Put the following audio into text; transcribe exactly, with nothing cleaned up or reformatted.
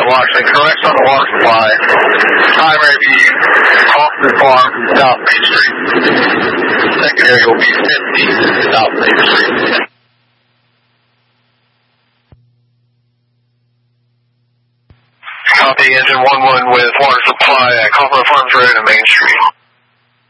Washington, correct on the water supply. Primary be Hoffman Farm, South Main Street. Secondary will be fifty, South Main Street. Copy, engine one one with water supply at Copper Farms Road and Main Street.